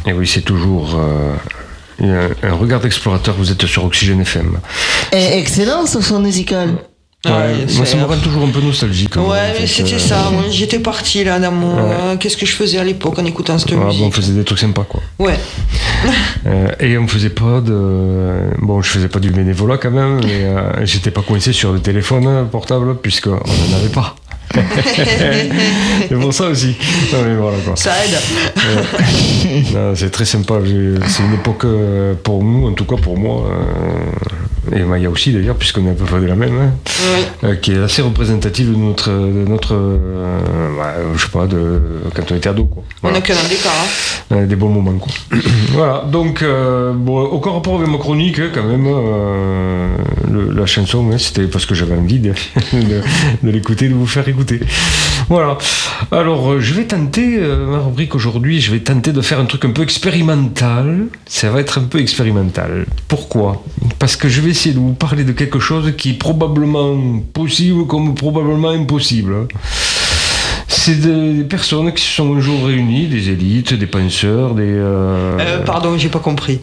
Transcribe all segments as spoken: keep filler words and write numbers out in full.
Et oui, c'est toujours euh, un, un regard d'explorateur, vous êtes sur Oxygène F M. Et excellent ce son musical. Ouais, Ouais, moi ça me rend toujours un peu nostalgique. Ouais, moi, en mais fait. c'était euh, ça. Moi, j'étais parti là dans mon. Ouais. euh, Qu'est-ce que je faisais à l'époque en écoutant cette ouais, bon, on musique. faisait des trucs sympas, quoi. Ouais. Euh, et on faisait pas de. Bon, je faisais pas du bénévolat quand même, mais euh, j'étais pas coincé sur le téléphone portable, puisqu'on n'en avait pas. C'est pour ça aussi. Non, mais voilà, quoi. Ça aide. Euh, non, c'est très sympa. J'ai- C'est une époque euh, pour nous, en tout cas pour moi, euh, et Maya aussi d'ailleurs, puisqu'on est un peu près de la même, hein, Ouais. euh, qui est assez représentative de notre, de notre euh, bah, je sais pas, de quand on était ado, quoi. On Voilà. a qu'un an d'écart. Hein. Euh, des bons moments, quoi. Voilà, donc euh, bon, aucun rapport avec ma chronique, hein, quand même. euh, le- la chanson, hein, c'était parce que j'avais envie de, de, de l'écouter, de vous faire écouter. Voilà. Alors, euh, je vais tenter, euh, ma rubrique aujourd'hui, je vais tenter de faire un truc un peu expérimental. Ça va être un peu expérimental. Pourquoi ? Parce que je vais essayer de vous parler de quelque chose qui est probablement possible comme probablement impossible. C'est des des personnes qui se sont un jour réunies, des élites, des penseurs, des... euh, Euh, pardon, j'ai pas compris.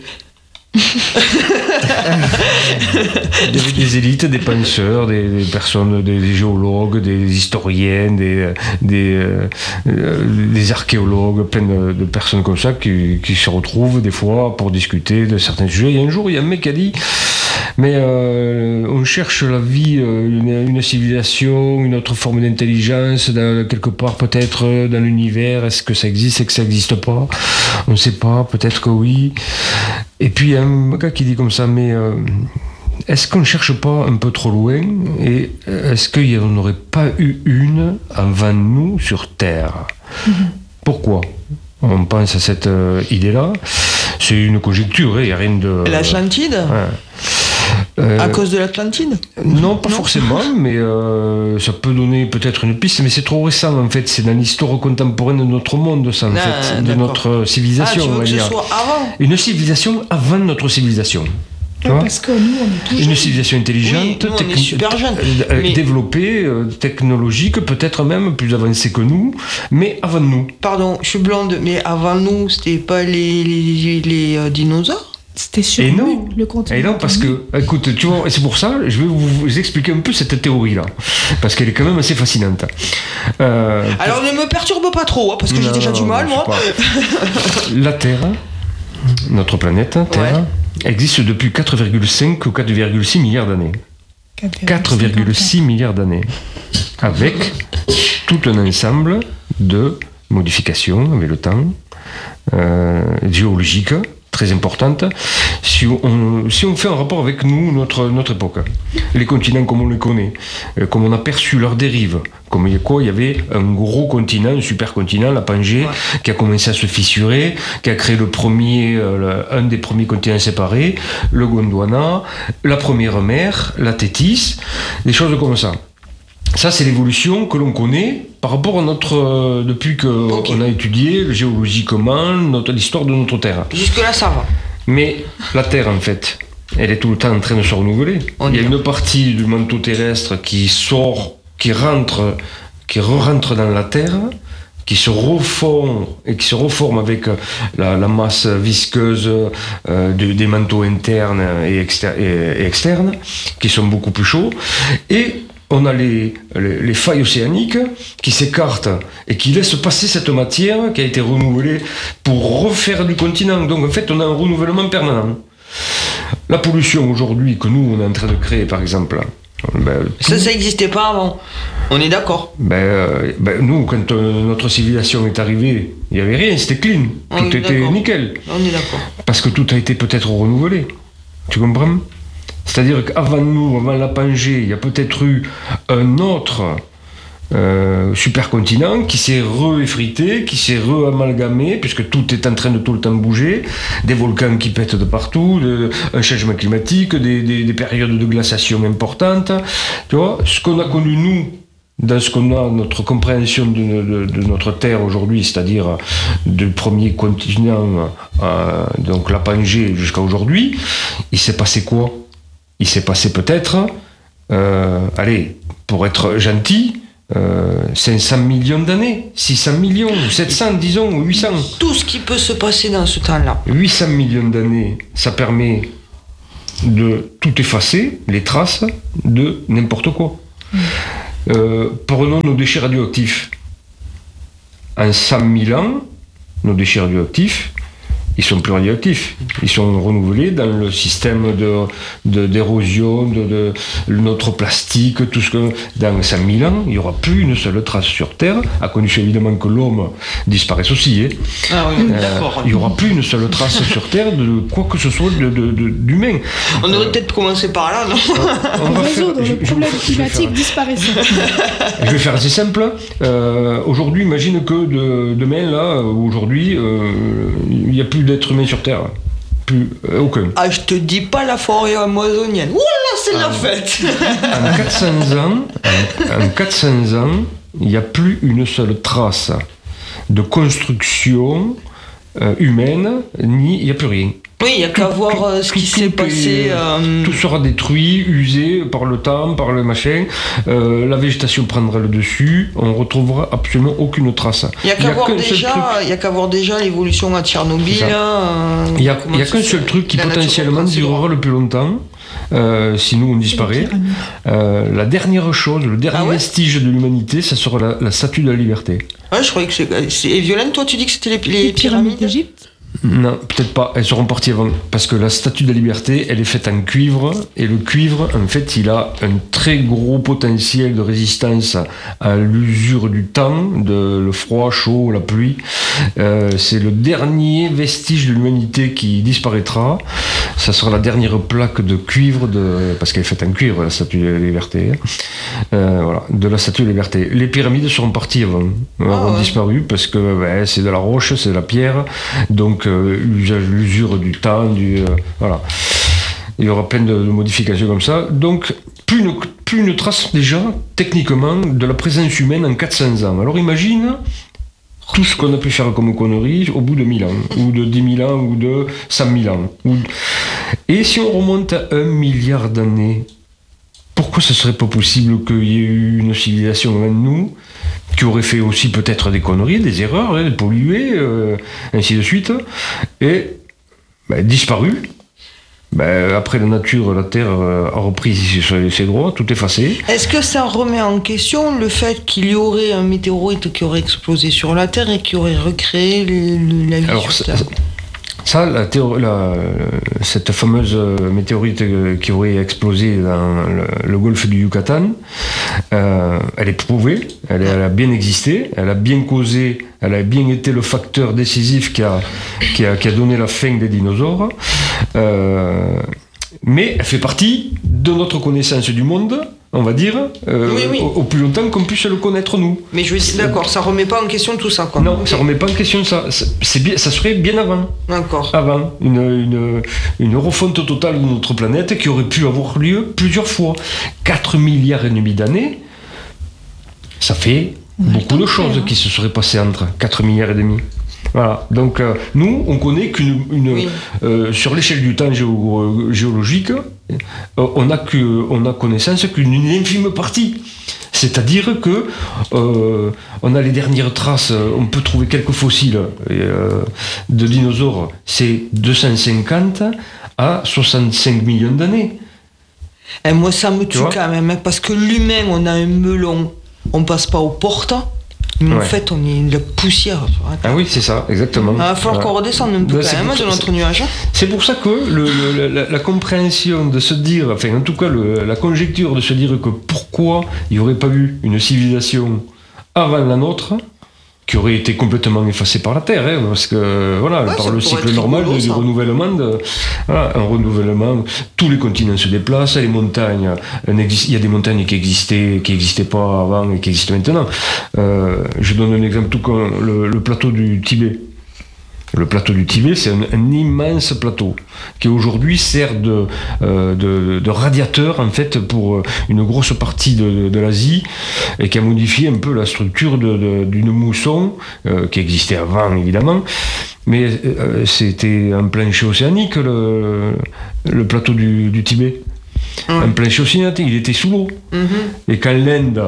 des, des élites, des penseurs, des, des personnes, des, des géologues, des historiens, des, des, euh, euh, des archéologues, plein de, de personnes comme ça qui, qui se retrouvent des fois pour discuter de certains sujets. Il y a un jour, il y a un mec qui a dit mais euh, on cherche la vie, euh, une, une civilisation, une autre forme d'intelligence, dans- quelque part peut-être dans l'univers. Est-ce que ça existe, est-ce que ça n'existe pas? On ne sait pas, peut-être que oui. Et puis il y a un gars qui dit comme ça, mais euh, est-ce qu'on ne cherche pas un peu trop loin? Et est-ce qu'il n'y en aurait pas eu une avant nous sur Terre? Pourquoi on pense à cette euh, idée-là? C'est une conjecture, il n'y a rien de... L'Atlantide Ouais. Euh, À cause de l'Atlantide non, pas Non. forcément, mais euh, ça peut donner peut-être une piste, mais c'est trop récent en fait. C'est dans l'histoire contemporaine de notre monde, ça en Ah, fait, de d'accord. notre Ah, civilisation, tu on veux va que ce dire. soit avant? Une civilisation avant notre civilisation. Tu Ouais, vois, parce que nous, on est tous une jeunes. civilisation intelligente, Oui, nous, on est techni- super jeunes, euh, mais- développée, euh, technologique, peut-être même plus avancée que nous, mais avant nous. Pardon, je suis blonde, mais avant nous, c'était pas les, les, les, euh, dinosaures? C'était sur Et Mu, non. le continent. Et non, parce que, écoute, tu vois, et c'est pour ça, je vais vous, vous expliquer un peu cette théorie-là, parce qu'elle est quand même assez fascinante. Euh, Alors ne me perturbe pas trop, hein, parce que j'ai Non, déjà du mal, je sais moi. pas. La Terre, notre planète Terre, existe depuis quatre virgule cinq ou quatre virgule six milliards d'années. quatre virgule six milliards d'années. Avec tout un ensemble de modifications avec le temps, euh, géologiques, très importante, si on, si on fait un rapport avec nous, notre, notre époque. Les continents comme on les connaît, euh, comme on a perçu leur dérive, comme il y a quoi, il y avait un gros continent, un supercontinent, la Pangée, Ouais. qui a commencé à se fissurer, qui a créé le premier, euh, le- un des premiers continents séparés, le Gondwana, la première mer, la Tétis, des choses comme ça. Ça, c'est l'évolution que l'on connaît par rapport à notre... euh, depuis qu'on Ok. a étudié géologiquement notre, l'histoire de notre Terre. Jusque-là, ça va. Mais la Terre, en fait, elle est tout le temps en train de se renouveler. On Il y a est une partie du manteau terrestre qui sort, qui rentre, qui re-rentre dans la Terre, qui se reforme et qui se reforme avec la, la masse visqueuse euh, de- des manteaux internes et, exter- et- et externes, qui sont beaucoup plus chauds. Et on a les, les, les failles océaniques qui s'écartent et qui laissent passer cette matière qui a été renouvelée pour refaire du continent. Donc en fait, on a un renouvellement permanent. La pollution aujourd'hui que nous, on est en train de créer, par exemple, ben, Ça, ça n'existait pas avant. On est d'accord. ben, euh, ben, nous, quand euh, notre civilisation est arrivée, il n'y avait rien, c'était clean. On Tout est était d'accord. nickel. On est d'accord. Parce que tout a été peut-être renouvelé. Tu comprends ? C'est-à-dire qu'avant nous, avant la Pangée, il y a peut-être eu un autre euh, supercontinent qui s'est re-effrité, qui s'est re-amalgamé, puisque tout est en train de tout le temps bouger, des volcans qui pètent de partout, de, un changement climatique, des, des, des périodes de glaciation importantes. Tu vois, ce qu'on a connu nous, dans ce qu'on a, notre compréhension de, de, de notre Terre aujourd'hui, c'est-à-dire du premier continent, euh, donc la Pangée, jusqu'à aujourd'hui, il s'est passé quoi ? Il s'est passé peut-être, euh, allez, pour être gentil, euh, cinq cents millions d'années, six cents millions, sept cents, disons, ou huit cents. Tout ce qui peut se passer dans ce temps-là. huit cents millions d'années, ça permet de tout effacer, les traces de n'importe quoi. Mmh. Euh, prenons nos déchets radioactifs. En cent mille ans, nos déchets radioactifs, ils sont plus radioactifs. Ils sont renouvelés dans le système de, de, d'érosion, de, de notre plastique, tout ce que... Dans cent mille ans, il n'y aura plus une seule trace sur Terre, à condition évidemment que l'homme disparaisse aussi. Hein. Ah oui, euh, d'accord. Il n'y aura plus une seule trace sur Terre de quoi que ce soit de, de, de, d'humain. On devrait euh, peut-être commencer par là, non? On va résoudre le problème climatique disparaissant. Je vais faire assez simple. Euh, aujourd'hui, imagine que de, demain, là, aujourd'hui, euh, il n'y a plus d'êtres humains sur Terre. Plus euh, aucun. Ah, je te dis pas la forêt amazonienne. Oula, c'est ah, la fête. En quatre cents ans, en, en quatre cents ans, il n'y a plus une seule trace de construction euh, humaine, ni il n'y a plus rien. Oui, il n'y a qu'à voir euh, ce qui tout, s'est tout passé. Est, euh... Tout sera détruit, usé par le temps, par le machin. Euh, la végétation prendra le dessus. On ne retrouvera absolument aucune trace. Il n'y a qu'à voir, qu voir déjà l'évolution à Tchernobyl. Euh, il n'y a, a qu'un seul truc qui potentiellement durera le plus longtemps. Euh, si nous on disparaît, euh, la dernière chose, le dernier ah ouais vestige de l'humanité, ça sera la, la statue de la liberté. Ouais, je croyais que c'est. Et Violaine, toi, tu dis que c'était les, les, les pyramides d'Égypte? Non, peut-être pas. Elles seront parties avant. Parce que la statue de la liberté, elle est faite en cuivre. Et le cuivre, en fait, il a un très gros potentiel de résistance à l'usure du temps, de le froid, chaud, la pluie. Euh, c'est le dernier vestige de l'humanité qui disparaîtra. Ça sera la dernière plaque de cuivre, de... parce qu'elle est faite en cuivre, la statue de la liberté. Euh, voilà, de la statue de la liberté. Les pyramides seront parties avant. Elles auront ah ouais. disparu parce que ben, c'est de la roche, c'est de la pierre. Donc, euh, l'usure du temps, du, euh, voilà. Il y aura plein de, de modifications comme ça. Donc, plus une, plus une trace déjà, techniquement, de la présence humaine en quatre cents ans. Alors imagine tout ce qu'on a pu faire comme conneries au bout de mille ans, ou de dix mille ans, ou de cent mille ans. Ou... Et si on remonte à un milliard d'années, pourquoi ce serait pas possible qu'il y ait eu une civilisation avant nous qui aurait fait aussi peut-être des conneries, des erreurs, hein, polluer, euh, ainsi de suite, et ben, disparu. Ben, après la nature, la Terre a repris ses, ses droits, tout effacé. Est-ce que ça remet en question le fait qu'il y aurait un météorite qui aurait explosé sur la Terre et qui aurait recréé le, la vie Alors, sur Terre? Ça, la théorie, la, cette fameuse météorite qui aurait explosé dans le, le golfe du Yucatan, euh, elle est prouvée, elle, elle a bien existé, elle a bien causé, elle a bien été le facteur décisif qui a, qui a, qui a donné la fin des dinosaures. Euh, mais elle fait partie de notre connaissance du monde, on va dire, euh, oui, oui. Au, au plus longtemps qu'on puisse le connaître nous. Mais je veux dire, d'accord, ça remet pas en question tout ça, quoi. Non, okay. Ça remet pas en question ça. C'est bien, ça serait bien avant. D'accord. Avant, une, une, une refonte totale de notre planète qui aurait pu avoir lieu plusieurs fois. quatre milliards et demi d'années, ça fait beaucoup de choses hein. qui se seraient passées entre quatre milliards et demi. Voilà, donc euh, nous, on connaît qu'une, une, oui. euh, sur l'échelle du temps géo, géologique, euh, on a que, on a connaissance qu'une infime partie. C'est-à-dire que euh, on a les dernières traces, on peut trouver quelques fossiles euh, de dinosaures, c'est deux cent cinquante à soixante-cinq millions d'années. Et moi, ça me tue quand même, parce que l'humain, on a un melon, on passe pas aux portes. Mais ouais. En fait, on est de la poussière sur la Terre. Ah oui, c'est ça, exactement. Il va falloir voilà. qu'on redescende un peu ben, quand même de notre nuage. C'est pour ça que le, le, la, la compréhension de se dire, enfin en tout cas le, la conjecture de se dire que pourquoi il n'y aurait pas eu une civilisation avant la nôtre, qui aurait été complètement effacée par la Terre, hein, parce que voilà, ouais, par le cycle normal rigolo, du renouvellement, de, voilà, un renouvellement, tous les continents se déplacent, les montagnes, il y a des montagnes qui existaient, qui n'existaient pas avant et qui existent maintenant. Euh, je donne un exemple tout comme le, le plateau du Tibet. Le plateau du Tibet, c'est un, un immense plateau qui aujourd'hui sert de, euh, de, de radiateur en fait pour une grosse partie de, de, de l'Asie et qui a modifié un peu la structure de, de, d'une mousson euh, qui existait avant évidemment, mais euh, c'était un plancher océanique le, le plateau du, du Tibet. Mmh. Un plancher océanique, il était sous l'eau. Mmh. Et quand l'Inde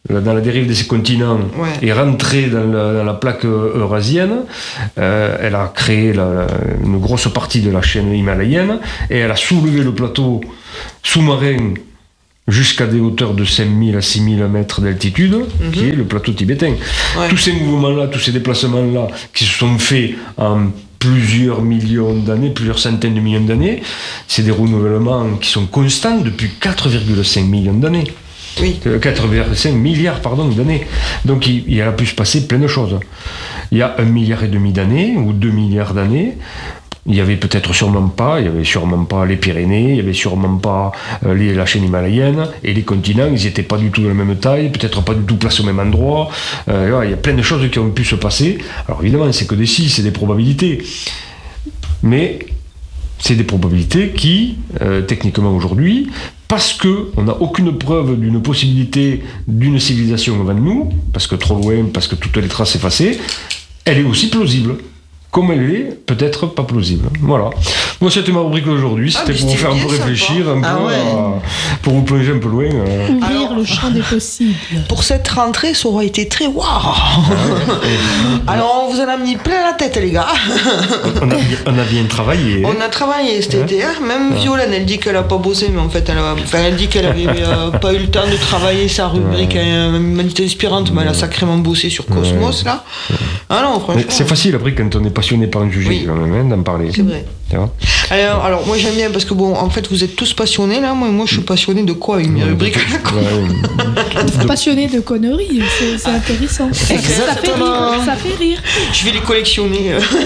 dans la dérive de ces continents, ouais. est rentrée dans la, dans la plaque eurasienne. Euh, elle a créé la, une grosse partie de la chaîne himalayenne et elle a soulevé le plateau sous-marin jusqu'à des hauteurs de cinq mille à six mille mètres d'altitude, mm-hmm. qui est le plateau tibétain. Ouais. Tous ces mouvements-là, tous ces déplacements-là, qui se sont faits en plusieurs millions d'années, plusieurs centaines de millions d'années, c'est des renouvellements qui sont constants depuis quatre virgule cinq millions d'années. Oui. quatre virgule cinq milliards pardon, d'années. Donc il, il a pu se passer plein de choses. Il y a un milliard et demi d'années, ou deux milliards d'années, il n'y avait peut-être sûrement pas, il n'y avait sûrement pas les Pyrénées, il n'y avait sûrement pas euh, les, la chaîne himalayenne, et les continents, ils n'étaient pas du tout de la même taille, peut-être pas du tout placés au même endroit. Euh, ouais, il y a plein de choses qui ont pu se passer. Alors évidemment, c'est que des si, c'est des probabilités. Mais c'est des probabilités qui, euh, techniquement aujourd'hui, parce qu'on n'a aucune preuve d'une possibilité d'une civilisation avant nous, parce que trop loin, parce que toutes les traces effacées, elle est aussi plausible. Comme elle est, peut-être pas plausible. Voilà. Moi, c'était ma rubrique d'aujourd'hui. C'était ah, pour vous faire un peu réfléchir, un ah peu ouais. à, pour vous plonger un peu loin. Euh. Ouvrir le champ des possibles. Pour cette rentrée, ça aurait été très waouh. Ah ouais. Alors, on vous en a mis plein la tête, les gars. on, a, on a bien travaillé. On a travaillé cet ouais. été. Hein. Même ouais. Violaine, elle dit qu'elle a pas bossé, mais en fait, elle, a, enfin, elle dit qu'elle avait euh, pas eu le temps de travailler sa rubrique ouais. humanité inspirante, ouais. mais elle a sacrément bossé sur Cosmos, ouais. là. Ouais. Ah non, franchement. Mais c'est facile après quand on est passionné par un sujet, oui. quand même, d'en parler. C'est vrai. Alors, alors, moi j'aime bien parce que bon, en fait, vous êtes tous passionnés là. Moi, moi je suis passionné de quoi? Une ouais, rubrique ouais. Passionné de conneries, c'est, c'est intéressant. Ça fait rire, ça fait rire. Je vais les collectionner.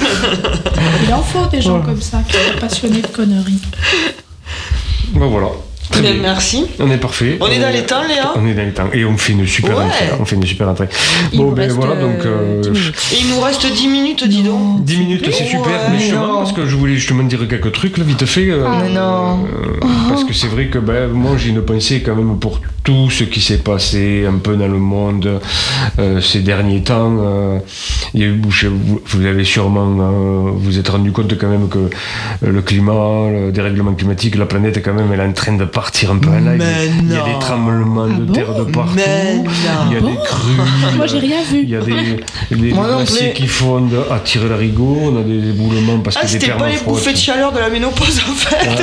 Il en faut des gens ouais. comme ça qui sont passionnés de conneries. Ben voilà. Très bien, merci. On est parfait. On, on est dans les temps, Léa. On est dans les temps et on fait une super ouais. entrée. On fait une super entrée. Il bon, ben voilà donc. Euh, et il nous reste dix minutes, dis donc. dix minutes, c'est super. Ouais, mais justement, non. parce que je voulais justement dire quelques trucs là, vite fait. Euh, ah, mais non. Euh, oh. Parce que c'est vrai que ben moi j'ai une pensée quand même pour tout ce qui s'est passé un peu dans le monde euh, ces derniers temps. Euh, il y a eu, vous, vous avez sûrement euh, vous êtes rendu compte quand même que euh, le climat, le dérèglement climatique, la planète quand même, elle est en train de partir un peu en live. Il y a des tremblements ah de bon terre de partout. Mais il y a bon des crues. Moi, j'ai rien vu. Il y a des, des glaciers qui fondent à tirer l'arigot. On a des éboulements parce ah, que des permafrosts. C'était pas les bouffées de chaleur de la ménopause en fait.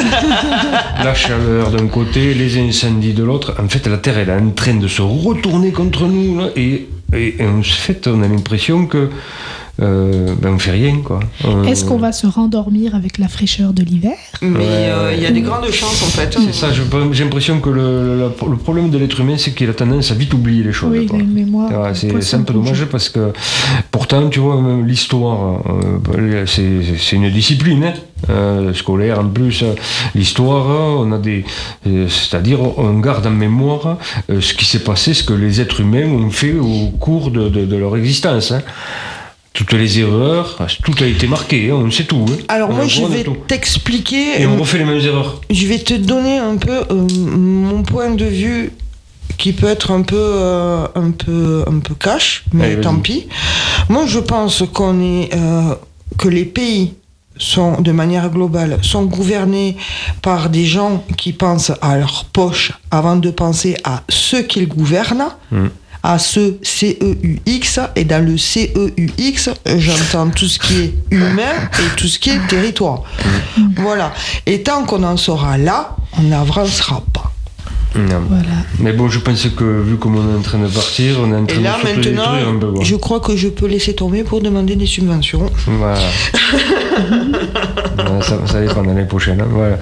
La chaleur d'un côté, les incendies de l'autre. En fait, la Terre, elle est en train de se retourner contre nous. Là, et, et, et en fait, on a l'impression que Euh, ben on fait rien quoi. Euh... Est-ce qu'on va se rendormir avec la fraîcheur de l'hiver? Mais il ouais, euh, y a des grandes chances en fait. C'est ça, je, j'ai l'impression que le, le, le problème de l'être humain, c'est qu'il a tendance à vite oublier les choses. Oui, les mémoires. Ouais, c'est, c'est un peu dommage parce que pourtant, tu vois, même l'histoire, euh, c'est, c'est une discipline hein, euh, scolaire en plus. L'histoire, on a des, euh, c'est-à-dire on garde en mémoire euh, ce qui s'est passé, ce que les êtres humains ont fait au cours de, de, de leur existence. Hein. Toutes les erreurs, tout a été marqué, hein, on sait tout. Hein. Alors on moi je vais t'expliquer... Et on refait les mêmes erreurs. Je vais te donner un peu euh, mon point de vue qui peut être un peu, euh, un peu, un peu cash, mais Allez, tant pis. Moi je pense qu'on est, euh, que les pays sont, de manière globale, sont gouvernés par des gens qui pensent à leur poche avant de penser à ceux qu'ils gouvernent. Mmh. À ce C E U X, et dans le C E U X, j'entends tout ce qui est humain et tout ce qui est territoire. Mmh. Voilà. Et tant qu'on en sera là, on n'avancera pas. Non. Voilà. Mais bon, je pense que vu comme on est en train de partir, on est en train et là, de se maintenant, détruire un peu. Je crois que je peux laisser tomber pour demander des subventions. Voilà. voilà ça, ça dépend l'année prochaine. Hein. Voilà.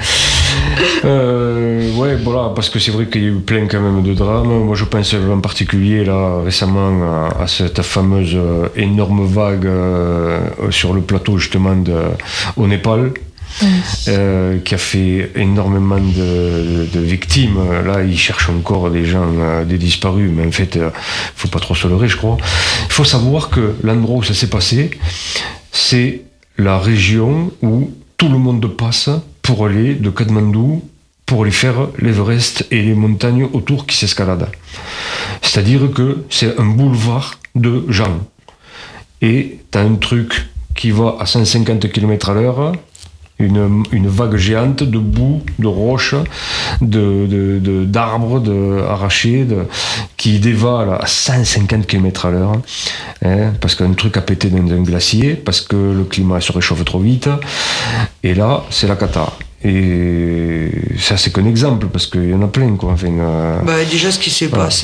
Euh, ouais, voilà, parce que c'est vrai qu'il y a eu plein quand même de drames. Moi, je pense en particulier là récemment à, à cette fameuse euh, énorme vague euh, sur le plateau justement de, au Népal. Oui. Euh, qui a fait énormément de, de victimes. Là, ils cherchent encore des gens, euh, des disparus, mais en fait, il euh, ne faut pas trop se leurrer, je crois. Il faut savoir que l'endroit où ça s'est passé, c'est la région où tout le monde passe pour aller de Katmandou, pour aller faire l'Everest et les montagnes autour qui s'escaladent. C'est-à-dire que c'est un boulevard de gens. Et tu as un truc qui va à cent cinquante kilomètres à l'heure, une, une vague géante de boue, de roches, de, de, de, d'arbres de, arrachés, de, qui dévalent à cent cinquante kilomètres à l'heure, hein, parce qu'un truc a pété dans un glacier, parce que le climat se réchauffe trop vite, et là, c'est la cata. Et ça, c'est qu'un exemple, parce qu'il y en a plein, quoi. Enfin, euh, bah, déjà, ce qui s'est voilà. passé